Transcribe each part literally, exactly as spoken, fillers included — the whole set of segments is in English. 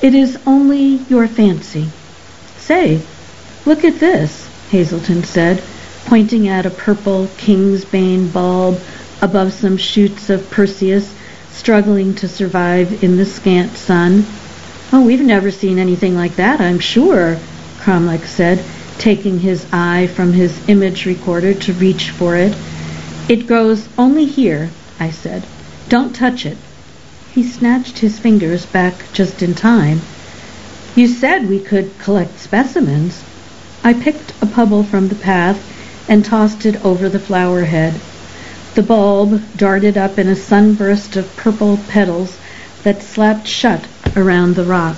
It is only your fancy. Say, look at this, Hazelton said, pointing at a purple kingsbane bulb above some shoots of Perseus struggling to survive in the scant sun. Oh, we've never seen anything like that, I'm sure, Cromlech said, taking his eye from his image recorder to reach for it. It grows only here, I said. Don't touch it. He snatched his fingers back just in time. You said we could collect specimens. I picked a pebble from the path and tossed it over the flower head. The bulb darted up in a sunburst of purple petals that slapped shut around the rock.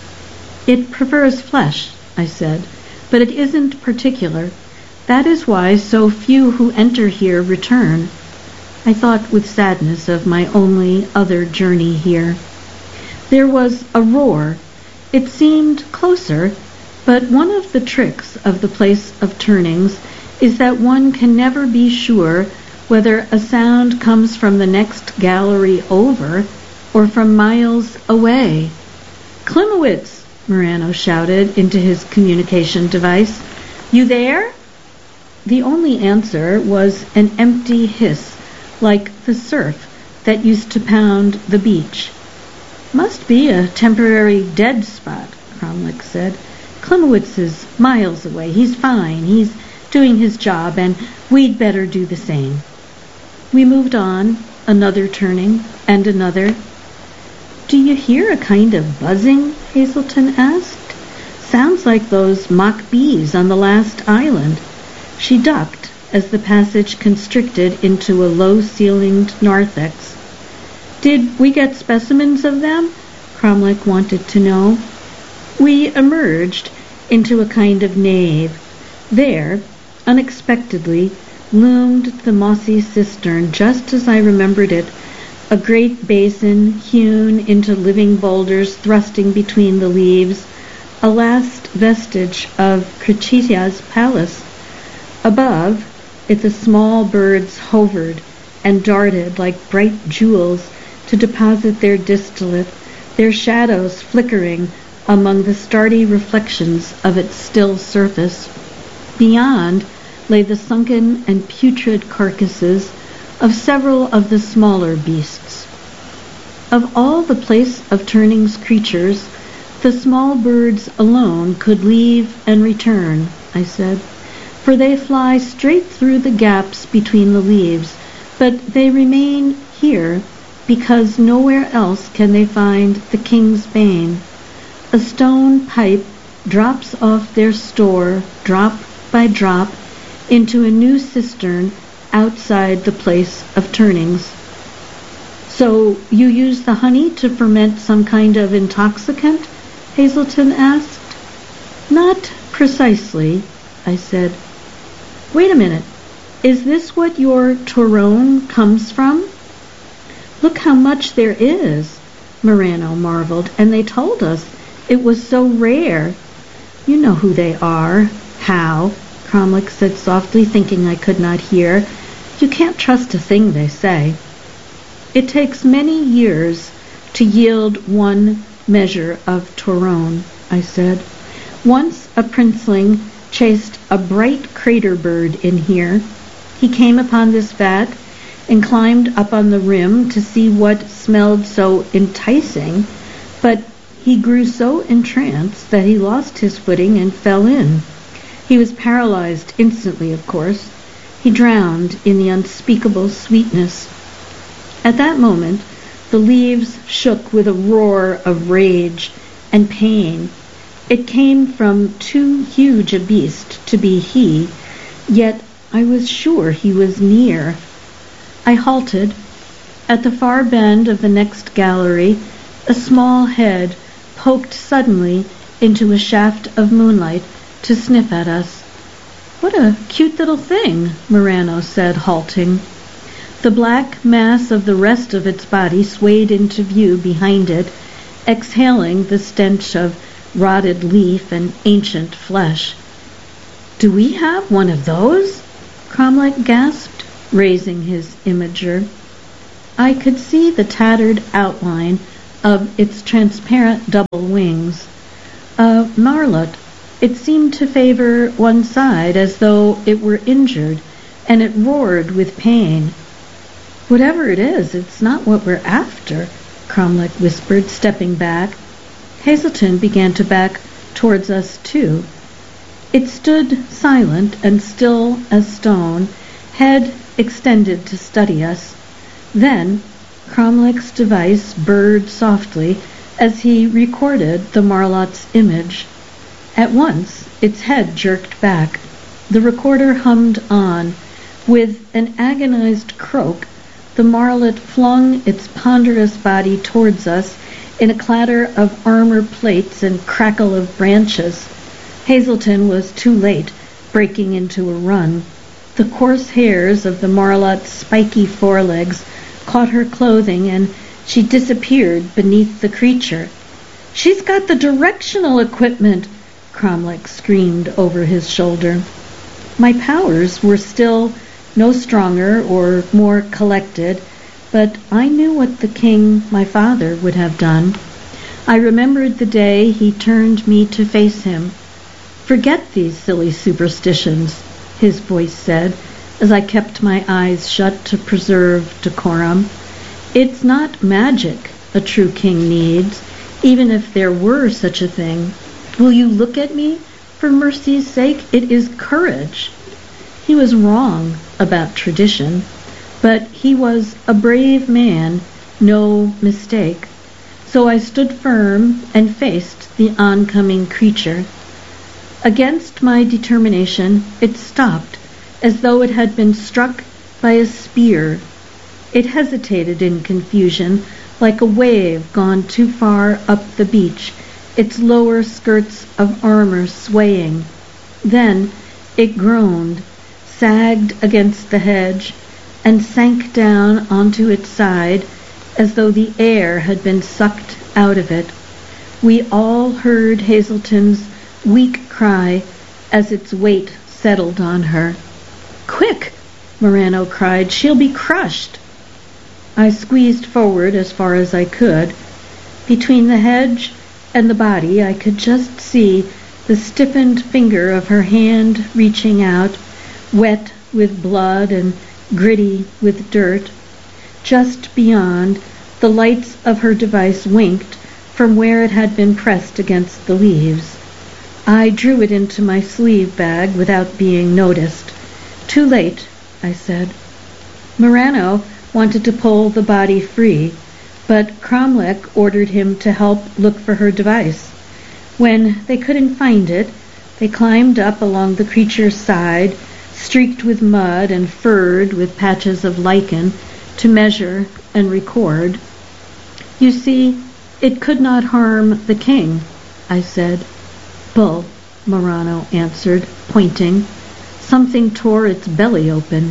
It prefers flesh, I said, but it isn't particular. That is why so few who enter here return. I thought with sadness of my only other journey here. There was a roar. It seemed closer, but one of the tricks of the place of turnings is that one can never be sure whether a sound comes from the next gallery over or from miles away. Klimowitz, Morano shouted into his communication device. You there? The only answer was an empty hiss, like the surf that used to pound the beach. Must be a temporary dead spot, Cromlech said. Klimowitz is miles away. He's fine. He's doing his job, and we'd better do the same. We moved on, another turning, and another. Do you hear a kind of buzzing? Hazelton asked. Sounds like those mock bees on the last island. She ducked as the passage constricted into a low-ceilinged narthex. Did we get specimens of them? Cromlech wanted to know. We emerged into a kind of nave. There, unexpectedly, loomed the mossy cistern just as I remembered it, a great basin hewn into living boulders thrusting between the leaves, a last vestige of Cretia's palace. Above it the small birds hovered and darted like bright jewels to deposit their distillate, their shadows flickering among the starry reflections of its still surface. Beyond lay the sunken and putrid carcasses of several of the smaller beasts. Of all the place of turning's creatures, the small birds alone could leave and return, I said, for they fly straight through the gaps between the leaves, but they remain here because nowhere else can they find the king's bane. A stone pipe drops off their store, drop by drop, into a new cistern outside the place of turnings. So you use the honey to ferment some kind of intoxicant? Hazelton asked. Not precisely, I said. Wait a minute. Is this what your Torone comes from? Look how much there is, Morano marveled, and they told us it was so rare. You know who they are. How? Cromlech said softly, thinking I could not hear. You can't trust a thing they say. It takes many years to yield one measure of Torone, I said. Once a princeling chased a bright crater bird in here. He came upon this vat and climbed up on the rim to see what smelled so enticing, but he grew so entranced that he lost his footing and fell in. He was paralyzed instantly, of course. He drowned in the unspeakable sweetness. At that moment, the leaves shook with a roar of rage and pain. It came from too huge a beast to be he, yet I was sure he was near. I halted. At the far bend of the next gallery, a small head poked suddenly into a shaft of moonlight to sniff at us. What a cute little thing, Morano said, halting. The black mass of the rest of its body swayed into view behind it, exhaling the stench of rotted leaf and ancient flesh. Do we have one of those? Cromlech gasped, raising his imager. I could see the tattered outline of its transparent double wings. A marlot. It seemed to favor one side as though it were injured, and it roared with pain. "Whatever it is, it's not what we're after," Cromlech whispered, stepping back. Hazelton began to back towards us too. It stood silent and still as stone, head extended to study us. Then Cromlech's device burred softly as he recorded the marlot's image. At once its head jerked back. The recorder hummed on. With an agonized croak, the marlot flung its ponderous body towards us in a clatter of armor plates and crackle of branches. Hazelton was too late, breaking into a run. The coarse hairs of the marlot's spiky forelegs caught her clothing, and she disappeared beneath the creature. "She's got the directional equipment!" Cromlech screamed over his shoulder. My powers were still no stronger or more collected, but I knew what the king, my father, would have done. I remembered the day he turned me to face him. "Forget these silly superstitions," his voice said, as I kept my eyes shut to preserve decorum. "It's not magic a true king needs, even if there were such a thing. Will you look at me? For mercy's sake, it is courage." He was wrong about tradition, but he was a brave man, no mistake. So I stood firm and faced the oncoming creature. Against my determination, it stopped, as though it had been struck by a spear. It hesitated in confusion, like a wave gone too far up the beach, its lower skirts of armor swaying. Then it groaned, sagged against the hedge, and sank down onto its side as though the air had been sucked out of it. We all heard Hazelton's weak cry as its weight settled on her. "Quick!" Morano cried. "She'll be crushed!" I squeezed forward as far as I could. Between the hedge and the body, I could just see the stiffened finger of her hand reaching out, wet with blood and gritty with dirt. Just beyond, the lights of her device winked from where it had been pressed against the leaves. I drew it into my sleeve bag without being noticed. "Too late," I said. Morano wanted to pull the body free, but Cromlech ordered him to help look for her device. When they couldn't find it, they climbed up along the creature's side, streaked with mud and furred with patches of lichen, to measure and record. "You see, it could not harm the king," I said. "Bull," Morano answered, pointing. "Something tore its belly open."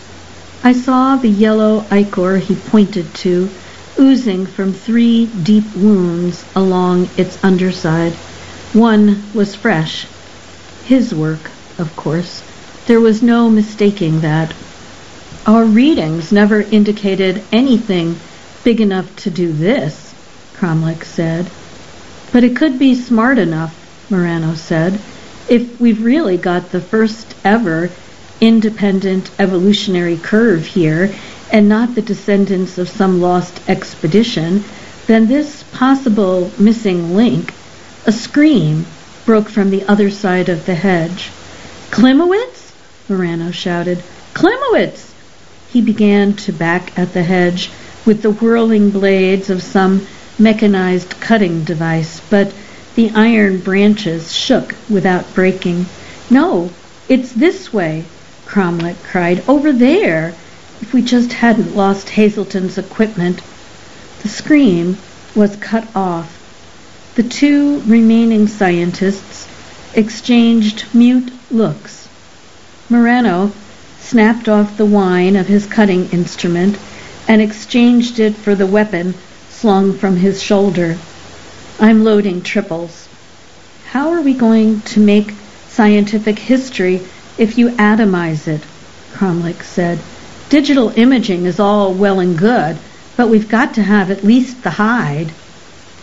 I saw the yellow ichor he pointed to, oozing from three deep wounds along its underside. One was fresh. His work, of course. There was no mistaking that. "Our readings never indicated anything big enough to do this," Cromlech said. "But it could be smart enough," Morano said, "if we've really got the first ever independent evolutionary curve here, and not the descendants of some lost expedition, then this possible missing link." A scream broke from the other side of the hedge. "Klimowitz!" Morano shouted. "Klimowitz!" He began to back at the hedge with the whirling blades of some mechanized cutting device, but the iron branches shook without breaking. "No, it's this way," Cromlech cried. "Over there! If we just hadn't lost Hazelton's equipment." The scream was cut off. The two remaining scientists exchanged mute looks. Morano snapped off the wine of his cutting instrument and exchanged it for the weapon slung from his shoulder. "I'm loading triples." "How are we going to make scientific history if you atomize it?" Cromlech said. "Digital imaging is all well and good, but we've got to have at least the hide."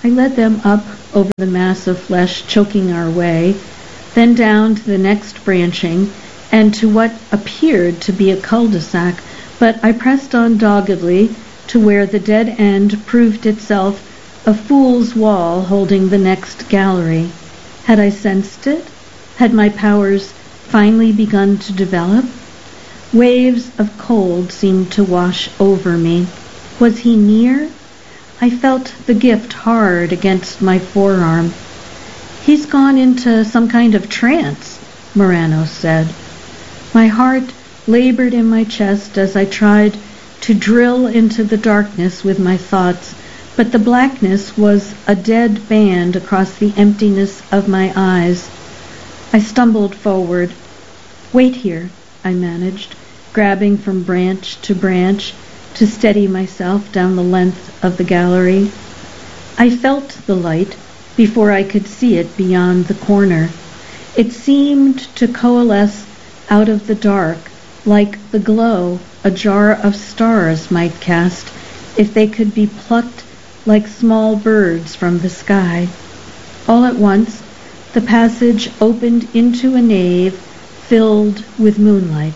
I led them up over the mass of flesh choking our way, then down to the next branching, and to what appeared to be a cul-de-sac, but I pressed on doggedly to where the dead end proved itself a fool's wall holding the next gallery. Had I sensed it? Had my powers finally begun to develop? Waves of cold seemed to wash over me. Was he near? I felt the gift hard against my forearm. "He's gone into some kind of trance," Morano said. My heart labored in my chest as I tried to drill into the darkness with my thoughts, but the blackness was a dead band across the emptiness of my eyes. I stumbled forward. "Wait here," I managed, grabbing from branch to branch to steady myself down the length of the gallery. I felt the light before I could see it beyond the corner. It seemed to coalesce out of the dark, like the glow a jar of stars might cast if they could be plucked like small birds from the sky. All at once, the passage opened into a nave filled with moonlight.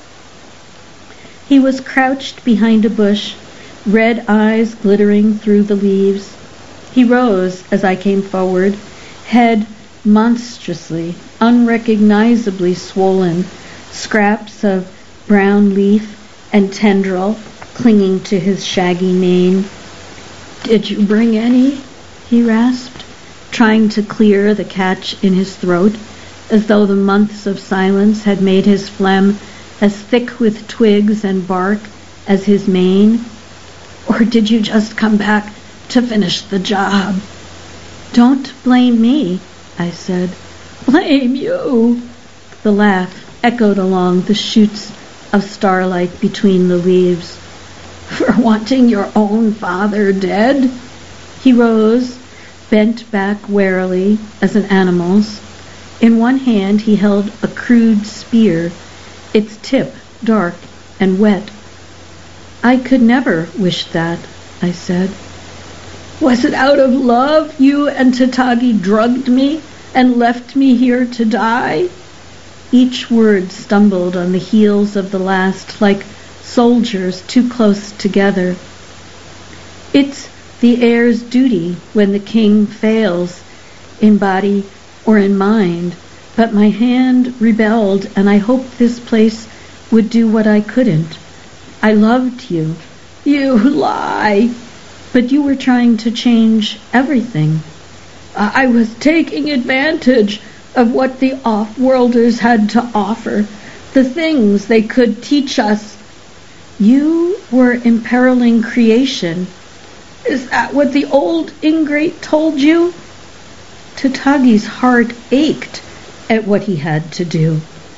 He was crouched behind a bush, red eyes glittering through the leaves. He rose as I came forward, head monstrously, unrecognizably swollen, scraps of brown leaf and tendril clinging to his shaggy mane. "Did you bring any?" he rasped, trying to clear the catch in his throat, as though the months of silence had made his phlegm as thick with twigs and bark as his mane. "Or did you just come back to finish the job?" "Don't blame me," I said. "Blame you!" The laugh echoed along the shoots of starlight between the leaves. "For wanting your own father dead?" He rose, bent back warily as an animal's. In one hand he held a crude spear, its tip dark and wet. "I could never wish that," I said. "Was it out of love you and Tatagi drugged me and left me here to die?" Each word stumbled on the heels of the last like soldiers too close together. "It's the heir's duty when the king fails, in body or in mind, but my hand rebelled, and I hoped this place would do what I couldn't. I loved you." "You lie!" "But you were trying to change everything." "I was taking advantage of what the off-worlders had to offer, the things they could teach us." "You were imperiling creation." "Is that what the old ingrate told you?" Tatagi's heart ached at what he had to do.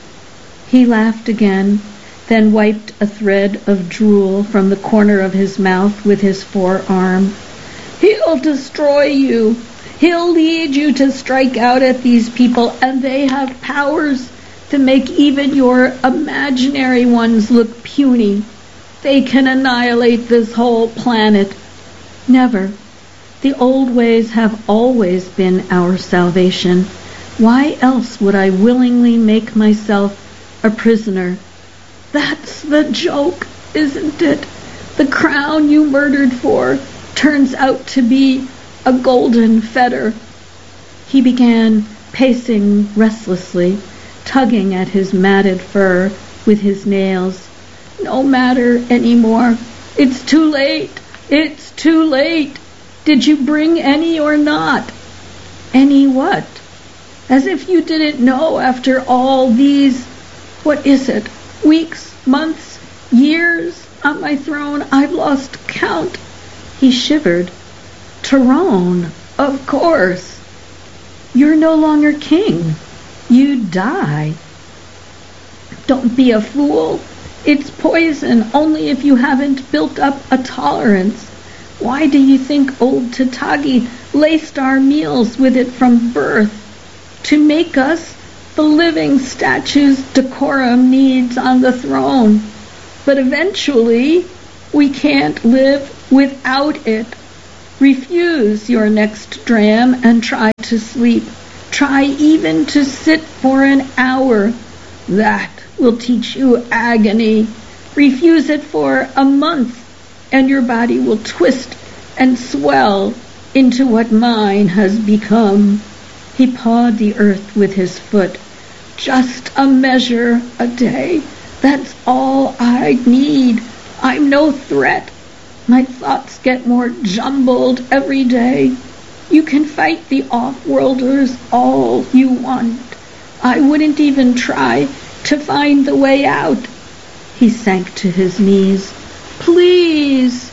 He laughed again, then wiped a thread of drool from the corner of his mouth with his forearm. "He'll destroy you. He'll lead you to strike out at these people, and they have powers to make even your imaginary ones look puny. They can annihilate this whole planet." "Never. The old ways have always been our salvation. Why else would I willingly make myself a prisoner?" "That's the joke, isn't it? The crown you murdered for turns out to be a golden fetter." He began pacing restlessly, tugging at his matted fur with his nails. "No matter anymore. It's too late. It's too late. Did you bring any or not?" "Any what?" "As if you didn't know after all these, what is it, weeks, months, years on my throne. I've lost count." He shivered. "Tyrone, of course. You're no longer king. You die." "Don't be a fool. It's poison only if you haven't built up a tolerance. Why do you think old Tatagi laced our meals with it from birth? To make us the living statues decorum needs on the throne. But eventually we can't live without it." Refuse your next dram and try to sleep. Try even to sit for an hour. That will teach you agony. Refuse it for a month, and your body will twist and swell into what mine has become. He pawed the earth with his foot. Just a measure a day. That's all I need. I'm no threat. My thoughts get more jumbled every day. You can fight the off-worlders all you want. I wouldn't even try to find the way out. He sank to his knees. Please.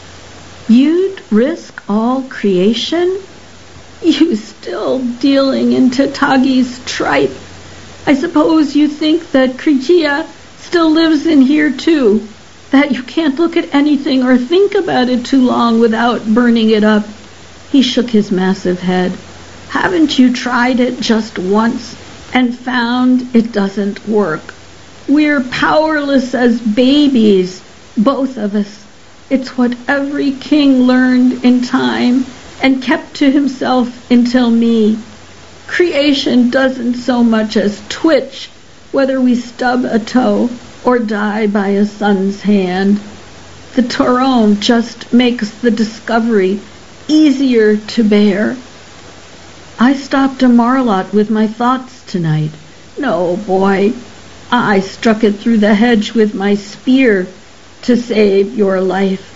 You'd risk all creation? You still dealing in Tatagi's tripe. I suppose you think that Kritia still lives in here too, that you can't look at anything or think about it too long without burning it up. He shook his massive head. Haven't you tried it just once and found it doesn't work? We're powerless as babies, both of us. It's what every king learned in time and kept to himself until me. Creation doesn't so much as twitch whether we stub a toe or die by a son's hand. The Torone just makes the discovery easier to bear. I stopped a marlot with my thoughts tonight. No, boy, I struck it through the hedge with my spear to save your life.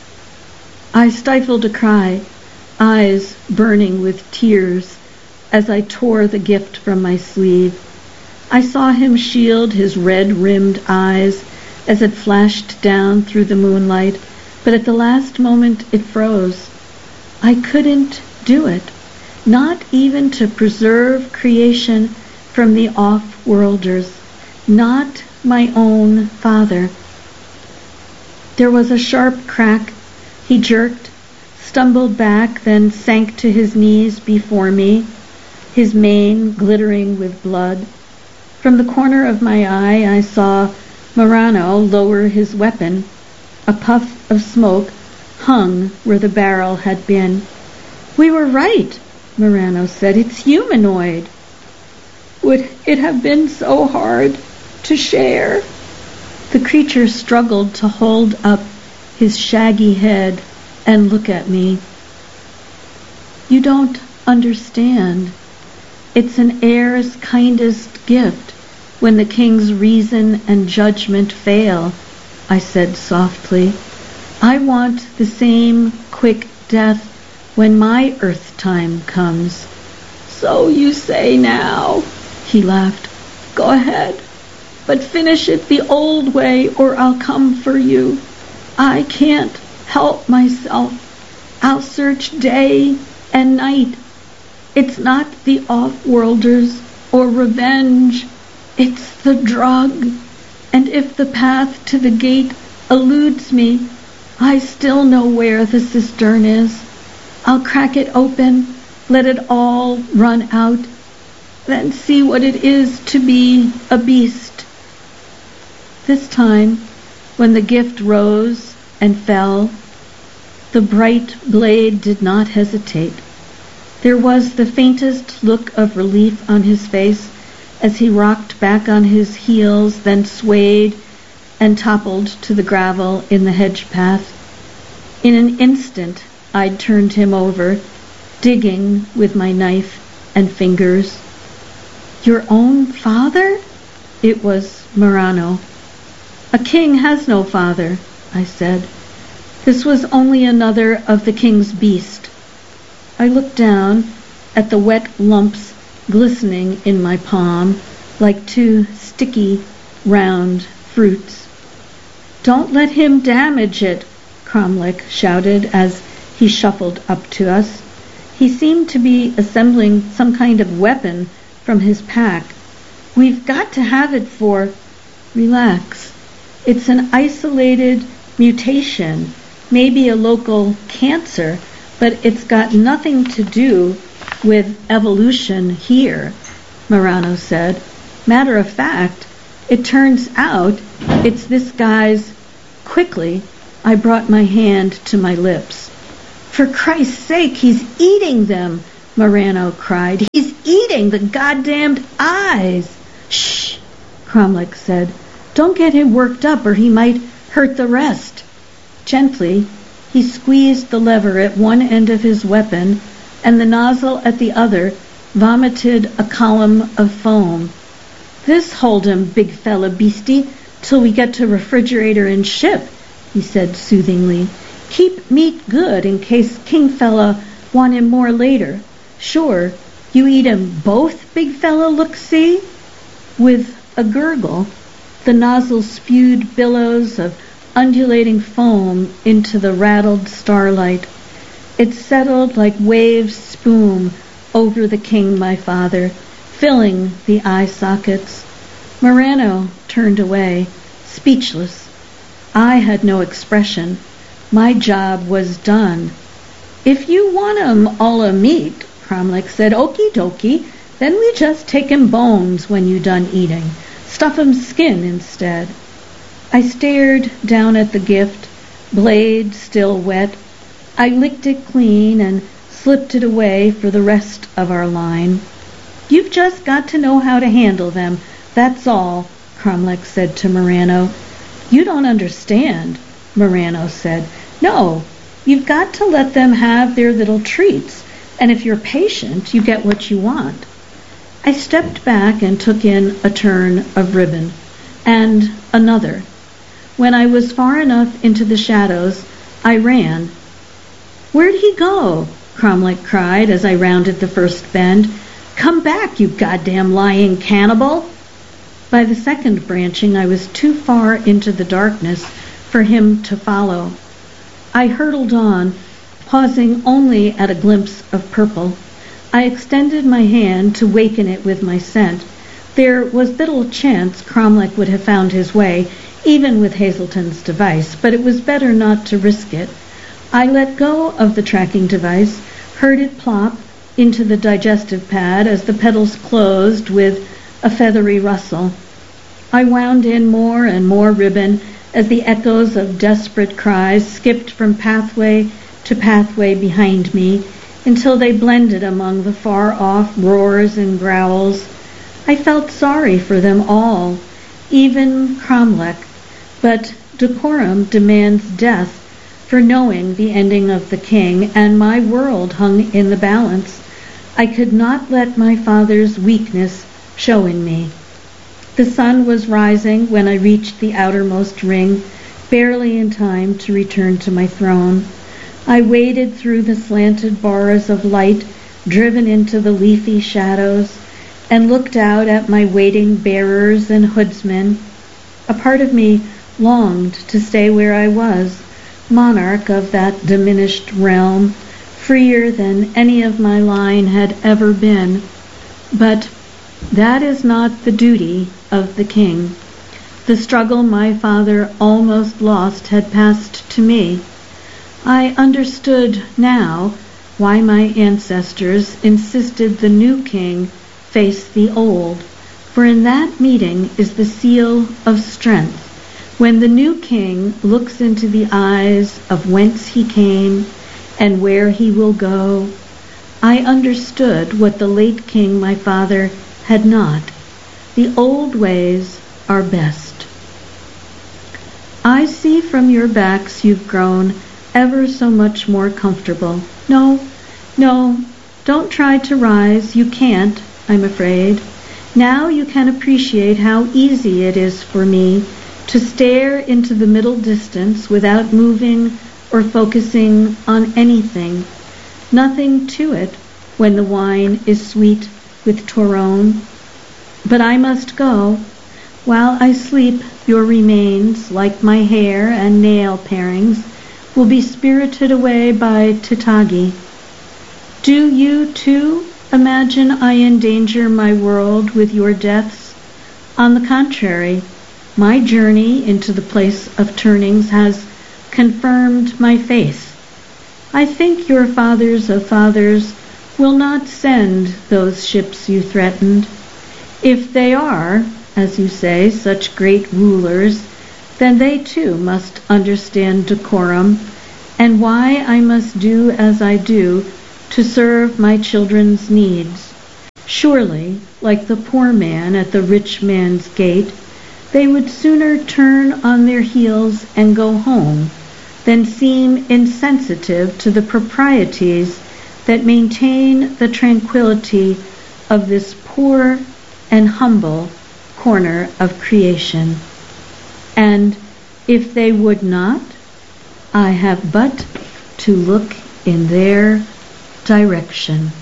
I stifled a cry, eyes burning with tears, as I tore the gift from my sleeve. I saw him shield his red-rimmed eyes as it flashed down through the moonlight, but at the last moment it froze. I couldn't do it, not even to preserve creation from the off-worlders, not my own father. There was a sharp crack. He jerked, stumbled back, then sank to his knees before me, his mane glittering with blood. From the corner of my eye, I saw Marano lower his weapon. A puff of smoke hung where the barrel had been. We were right, Marano said. It's humanoid. Would it have been so hard to share? The creature struggled to hold up his shaggy head and look at me. You don't understand. It's an heir's kindest gift when the king's reason and judgment fail, I said softly. I want the same quick death when my earth time comes. So you say now, he laughed. Go ahead, but finish it the old way or I'll come for you. I can't help myself. I'll search day and night. It's not the off-worlders or revenge. It's the drug. And if the path to the gate eludes me, I still know where the cistern is. I'll crack it open, let it all run out, then see what it is to be a beast. This time, when the gift rose and fell, the bright blade did not hesitate. There was the faintest look of relief on his face as he rocked back on his heels, then swayed and toppled to the gravel in the hedge path. In an instant, I'd turned him over, digging with my knife and fingers. Your own father? It was Marano. A king has no father, I said. This was only another of the king's beast. I looked down at the wet lumps glistening in my palm like two sticky, round fruits. Don't let him damage it, Cromlech shouted as he shuffled up to us. He seemed to be assembling some kind of weapon from his pack. We've got to have it for... Relax. It's an isolated mutation, maybe a local cancer, but it's got nothing to do with evolution here, Marano said. Matter of fact, it turns out it's this guy's... Quickly, I brought my hand to my lips. For Christ's sake, he's eating them, Morano cried. He's eating the goddamned eyes. Shh, Cromlech said. Don't get him worked up or he might hurt the rest. Gently, he squeezed the lever at one end of his weapon, and the nozzle at the other vomited a column of foam. This hold him, big fella beastie, till we get to refrigerator and ship, he said soothingly. Keep meat good in case king fella want him more later. Sure, you eat him both, big fella, look see? With a gurgle, the nozzle spewed billows of undulating foam into the rattled starlight. It settled like waves spume over the king, my father, filling the eye sockets. Morano turned away, speechless. I had no expression. My job was done. If you want 'em all a meat, Cromlech said, okie dokie, then we just take 'em bones when you done eating. Stuff 'em skin instead. I stared down at the gift, blade still wet. I licked it clean and slipped it away for the rest of our line. You've just got to know how to handle them, that's all, Cromlech said to Morano. You don't understand, Morano said. No, you've got to let them have their little treats, and if you're patient, you get what you want. I stepped back and took in a turn of ribbon, and another. When I was far enough into the shadows, I ran. Where'd he go? Cromlech cried as I rounded the first bend. Come back, you goddamn lying cannibal! By the second branching, I was too far into the darkness for him to follow. I hurtled on, pausing only at a glimpse of purple. I extended my hand to waken it with my scent. There was little chance Cromlech would have found his way, even with Hazelton's device, but it was better not to risk it. I let go of the tracking device, heard it plop into the digestive pad as the petals closed with a feathery rustle. I wound in more and more ribbon as the echoes of desperate cries skipped from pathway to pathway behind me until they blended among the far-off roars and growls. I felt sorry for them all, even Cromlech, but decorum demands death for knowing the ending of the king, and my world hung in the balance. I could not let my father's weakness show in me. The sun was rising when I reached the outermost ring, barely in time to return to my throne. I waded through the slanted bars of light driven into the leafy shadows and looked out at my waiting bearers and hoodsmen. A part of me longed to stay where I was, monarch of that diminished realm, freer than any of my line had ever been. But that is not the duty of the king. The struggle my father almost lost had passed to me. I understood now why my ancestors insisted the new king face the old, for in that meeting is the seal of strength. When the new king looks into the eyes of whence he came and where he will go, I understood what the late king, my father, had not. The old ways are best. I see from your backs you've grown ever so much more comfortable. No, no, don't try to rise. You can't, I'm afraid. Now you can appreciate how easy it is for me to stare into the middle distance without moving or focusing on anything. Nothing to it when the wine is sweet with Torone. But I must go. While I sleep, your remains, like my hair and nail parings, will be spirited away by Titagi. Do you, too, imagine I endanger my world with your deaths? On the contrary, my journey into the place of turnings has confirmed my faith. I think your fathers of fathers will not send those ships you threatened. If they are, as you say, such great rulers, then they too must understand decorum and why I must do as I do to serve my children's needs. Surely, like the poor man at the rich man's gate, they would sooner turn on their heels and go home than seem insensitive to the proprieties that maintain the tranquility of this poor and humble corner of creation. And if they would not, I have but to look in their direction.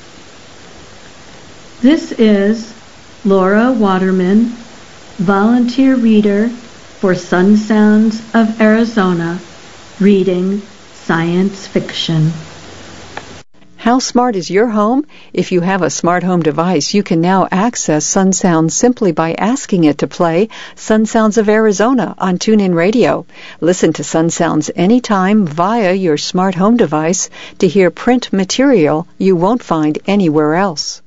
This is Laura Waterman, volunteer reader for Sun Sounds of Arizona, reading science fiction. How smart is your home? If you have a smart home device, you can now access Sun Sounds simply by asking it to play Sun Sounds of Arizona on TuneIn Radio. Listen to Sun Sounds anytime via your smart home device to hear print material you won't find anywhere else.